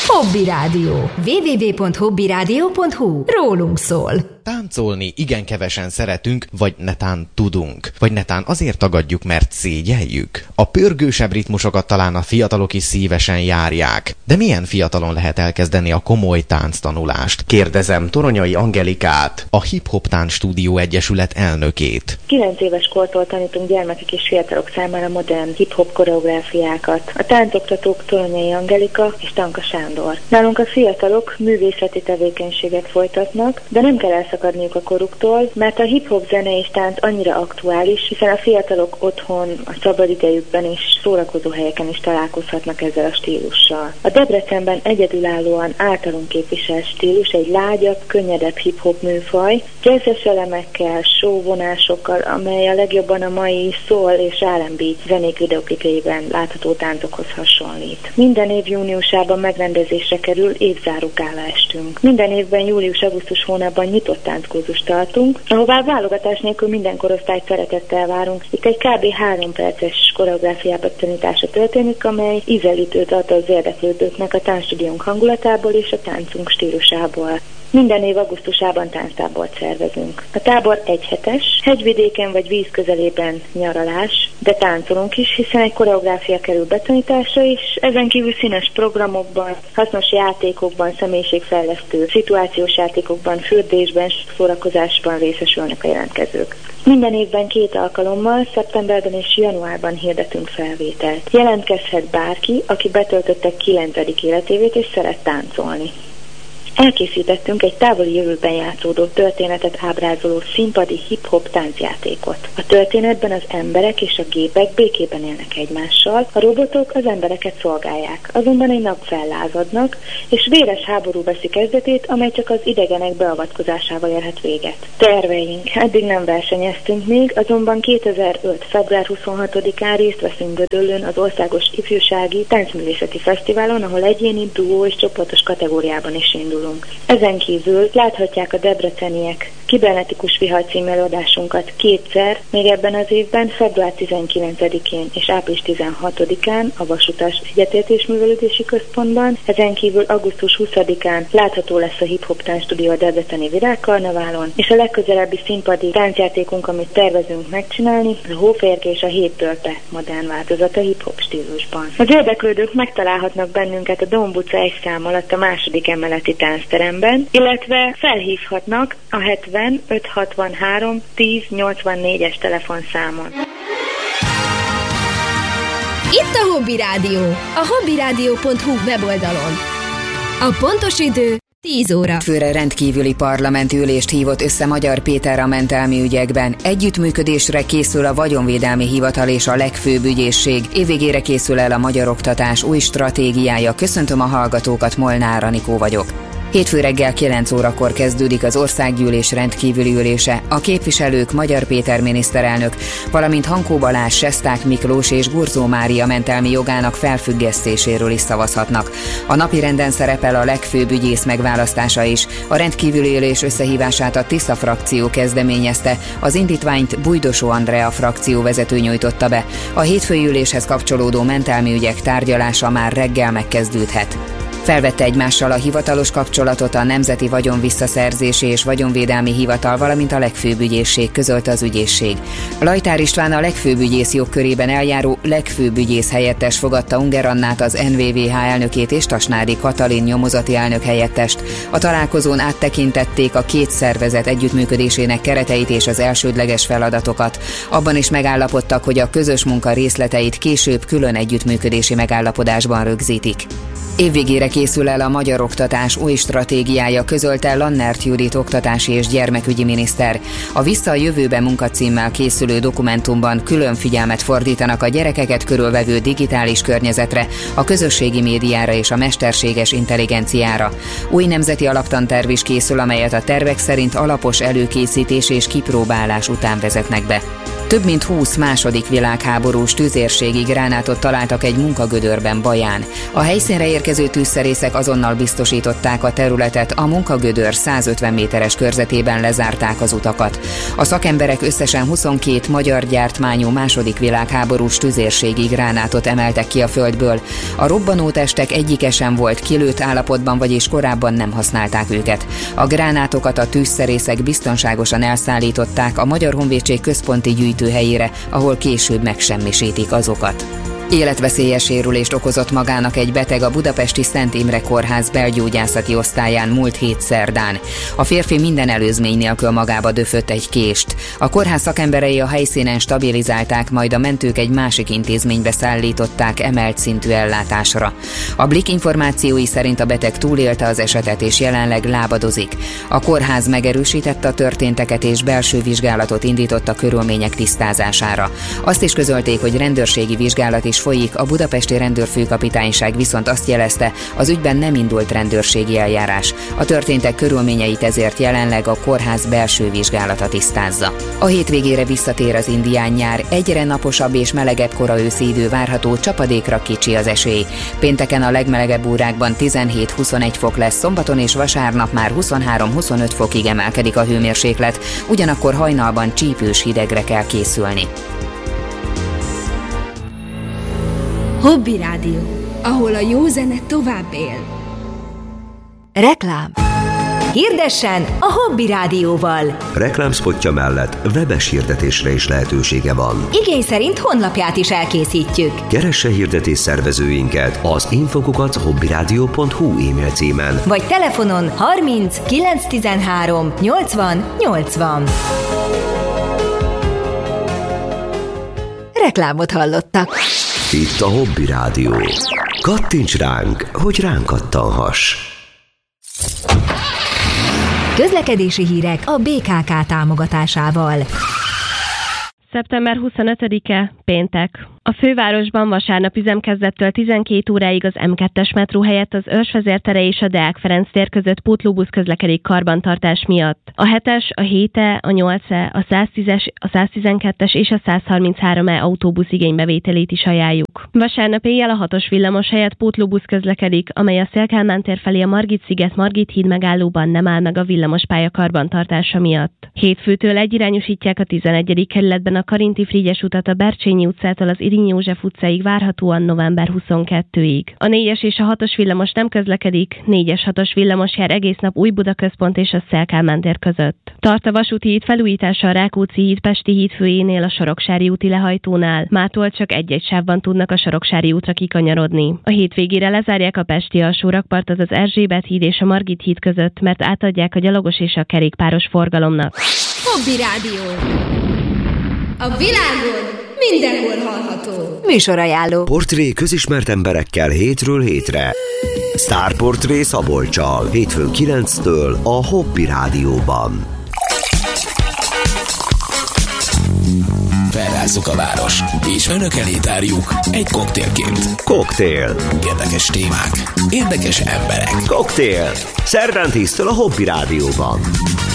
Hobby Rádió. www.hobbyradio.hu. Rólunk szól. Táncolni igen kevesen szeretünk, vagy netán tudunk. Vagy netán azért tagadjuk, mert szégyeljük. A pörgősebb ritmusokat talán a fiatalok is szívesen járják. De milyen fiatalon lehet elkezdeni a komoly tánctanulást? Kérdezem Toronyai Angelikát, a Hip Hop Tánc Stúdió Egyesület elnökét. 9 éves kortól tanítunk gyermekek és fiatalok számára modern hip-hop koreográfiákat. A táncoktatók Toronyai Angelika és Tanka Sándor. Nálunk a fiatalok művészeti tevékenységet folytatnak, de nem kell elszakadniuk a koruktól, mert a hip-hop zene és tánc annyira aktuális, hiszen a fiatalok otthon, a szabadidejükben és szórakozó helyeken is találkozhatnak ezzel a stílussal. A Debrecenben egyedülállóan általunk képviselt stílus egy lágyabb, könnyedebb hip-hop műfaj, jazzes elemekkel, showvonásokkal, amely a legjobban a mai soul és R&B zenék videoklipjeiben látható táncokhoz hasonlít. Minden év júniusában megrendezésre kerül évzáró gála estünk. Minden évben július-augusztus hónapban nyitott tánckurzust tartunk, ahová válogatás nélkül minden korosztályt szeretettel várunk. Itt egy kb. 3 perces koreográfiába tanítása történik, amely ízelítőt ad az érdeklődőknek a táncstúdiónk hangulatából és a táncunk stílusából. Minden év augusztusában tánctábort szervezünk. A tábor egyhetes, hegyvidéken vagy víz közelében nyaralás, de táncolunk is, hiszen egy koreográfia kerül betanításra is, ezen kívül színes programokban, hasznos játékokban, személyiségfejlesztő, szituációs játékokban, fürdésben, szórakozásban részesülnek a jelentkezők. Minden évben 2 alkalommal, szeptemberben és januárban hirdetünk felvételt. Jelentkezhet bárki, aki betöltötte 9. életévét és szeret táncolni. Elkészítettünk egy távoli jövőben játszódó történetet ábrázoló színpadi hip-hop táncjátékot. A történetben az emberek és a gépek békében élnek egymással, a robotok az embereket szolgálják, azonban egy nap fellázadnak, és véres háború veszi kezdetét, amely csak az idegenek beavatkozásával érhet véget. Terveink. Eddig nem versenyeztünk még, azonban 2005. február 26-án részt veszünk Gödöllőn az Országos Ifjúsági Táncművészeti Fesztiválon, ahol egyéni, duó és csoportos kategóriában is indul. Ezen kívül láthatják a debreceniek Kibernetikus Vihar című előadásunkat 2-szer, még ebben az évben, február 19-én és április 16-án a Vasutas Egyetértés-művelődési Központban, ezen kívül augusztus 20-án látható lesz a Hip Hop Tánc Stúdió a Debreceni Virágkarneválon, és a legközelebbi színpadi táncjátékunk, amit tervezünk megcsinálni, a Hóférke és a 7 törpe modern változata hip-hop stílusban. Az érdeklődők megtalálhatnak bennünket a Domb utca 1 szám alatt a 2. emeleti táncteremben, illetve felhívhatnak a 70 563 10 84-es telefonszámon. Itt a Hobby Rádió, a hobbyradio.hu weboldalon. A pontos idő 10 óra. Főre rendkívüli parlamenti ülést hívott össze Magyar Péter a mentelmi ügyekben. Együttműködésre készül a Vagyonvédelmi Hivatal és a legfőbb ügyészség. Évvégére készül el a magyar oktatás új stratégiája. Köszöntöm a hallgatókat, Molnár Anikó vagyok. Hétfő reggel 9 órakor kezdődik az országgyűlés rendkívüli ülése. A képviselők Magyar Péter miniszterelnök, valamint Hankó Balázs, Sesták Miklós és Gurzó Mária mentelmi jogának felfüggesztéséről is szavazhatnak. A napirenden szerepel a legfőbb ügyész megválasztása is. A rendkívüli ülés összehívását a Tisza frakció kezdeményezte, az indítványt Bújdosó Andrea frakcióvezető nyújtotta be. A hétfői üléshez kapcsolódó mentelmi ügyek tárgyalása már reggel megkezdődhet. Felvette egymással a hivatalos kapcsolatot a Nemzeti Vagyonvisszaszerzési és Vagyonvédelmi Hivatal, valamint a legfőbb ügyészség, közölte az ügyészség. Lajtár István, a legfőbb ügyész jogkörében eljáró legfőbb ügyész helyettes fogadta Unger Annát, az NVVH elnökét, és Tasnádi Katalin nyomozati elnök helyettest. A találkozón áttekintették a 2 szervezet együttműködésének kereteit és az elsődleges feladatokat. Abban is megállapodtak, hogy a közös munka részleteit később külön együttműködési megállapodásban rögzítik. Évvégére készül el a magyar oktatás új stratégiája, közölte Lannert Judit oktatási és gyermekügyi miniszter. A Vissza a jövőbe munkacímmel készülő dokumentumban külön figyelmet fordítanak a gyerekeket körülvevő digitális környezetre, a közösségi médiára és a mesterséges intelligenciára. Új nemzeti alaptanterv is készül, amelyet a tervek szerint alapos előkészítés és kipróbálás után vezetnek be. Több mint 20 második világháborús tüzérségi gránátot találtak egy munkagödörben Baján. A helyszínre érkező tűzszerészek azonnal biztosították a területet, a munkagödör 150 méteres körzetében lezárták az utakat. A szakemberek összesen 22 magyar gyártmányú második világháborús tüzérségi gránátot emeltek ki a földből. A robbanótestek egyike sem volt kilőtt állapotban, vagyis korábban nem használták őket. A gránátokat a tűzszerészek biztonságosan elszállították a Magyar Honvédség központi gyűjtőhelyére, ahol később megsemmisítik azokat. Életveszélyes sérülést okozott magának egy beteg a budapesti Szent Imre Kórház belgyógyászati osztályán múlt hét szerdán. A férfi minden előzmény nélkül magába döfött egy kést. A kórház szakemberei a helyszínen stabilizálták, majd a mentők egy másik intézménybe szállították emelt szintű ellátásra. A Blik információi szerint a beteg túlélte az esetet és jelenleg lábadozik. A kórház megerősítette a történteket és belső vizsgálatot indított a körülmények tisztázására. Azt is közölték, hogy rendőrségi vizsgálat is folyik, a budapesti rendőrfőkapitányság viszont azt jelezte, az ügyben nem indult rendőrségi eljárás. A történtek körülményeit ezért jelenleg a kórház belső vizsgálata tisztázza. A hétvégére visszatér az indián nyár, egyre naposabb és melegebb kora őszi idő várható, csapadékra kicsi az esély. Pénteken a legmelegebb órákban 17-21 fok lesz, szombaton és vasárnap már 23-25 fokig emelkedik a hőmérséklet, ugyanakkor hajnalban csípős hidegre kell készülni. Hobby Rádió, ahol a jó zene tovább él. Reklám. Hirdessen a Hobby Rádióval. Reklámspotja mellett webes hirdetésre is lehetősége van. Igény szerint honlapját is elkészítjük. Keresse hirdetés szervezőinket az info@hobbyradio.hu e-mail címen. Vagy telefonon 30 913 80 80. Reklámot hallottak. Itt a Hobby Rádió. Kattints ránk, hogy ránk kattanhass. Közlekedési hírek a BKK támogatásával. Szeptember 25-e, péntek. A fővárosban vasárnap üzemkezdettől 12 óráig az M2-es metró helyett az Őrsvezér tere és a Deák Ferenc tér között pótlóbusz közlekedik karbantartás miatt. A 7-es, a 7-e, a 8-e, a 110-es, a 112-es és a 133-e autóbusz igénybevételét is ajánljuk. Vasárnap éjjel a 6-os villamos helyett pótlóbusz közlekedik, amely a Széll-Kálmán tér felé a Margit-sziget Margit híd megállóban nem áll meg a villamospálya karbantartása miatt. Hétfőtől egyirányosítják a 11. kerületben a Karinti Frigyes utat a Bercsényi utcától az Irinyi József utcáig várhatóan november 22-ig. A 4-es és a 6-os villamos nem közlekedik, 4-es 6-os villamos jár egész nap Újbuda központ és a Széll-Kálmán tér között. Tart a vasúti híd felújítása a Rákóczi híd Pesti híd főjénél a Soroksári úti lehajtónál. Mától csak egy-egy sávban tudnak a Soroksári útra kikanyarodni. A hétvégére lezárják a Pesti alsórakpartot az Erzsébet híd és a Margit híd között, mert átadják a gyalogos és a kerékpáros forgalomnak. Hobby Rádió. A világon mindenhol hallható. Műsorajánló. Portré közismert emberekkel hétről hétre. Sztárportré Szabolccsal. Hétfőn 9-től a Hobby Rádióban. Felrázzuk a város, és önök elé tárjuk egy koktélként. Koktél. Érdekes témák, érdekes emberek. Koktél. Szerdán 10-től a Hobby Rádióban.